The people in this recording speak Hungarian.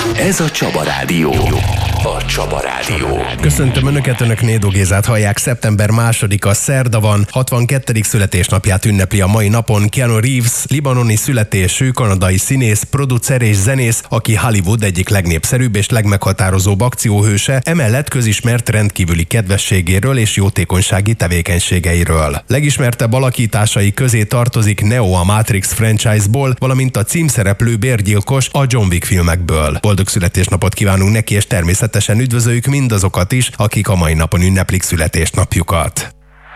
Ez a Csaba Rádió. A Csaba Rádió. Köszöntöm Önöket, Önök Nédó Gézát hallják. Szeptember 2-a szerda van, 62. születésnapját ünnepli a mai napon Keanu Reeves, libanoni születésű kanadai színész, producer és zenész, aki Hollywood egyik legnépszerűbb és legmeghatározóbb akcióhőse, emellett közismert rendkívüli kedvességéről és jótékonysági tevékenységeiről. Legismertebb alakításai közé tartozik Neo a Matrix franchise-ból, valamint a címszereplő bérgyilkos a John Wick filmekből. Boldog születésnapot kívánunk neki, és természetesen üdvözöljük mindazokat is, akik a mai napon ünneplik születésnapjukat.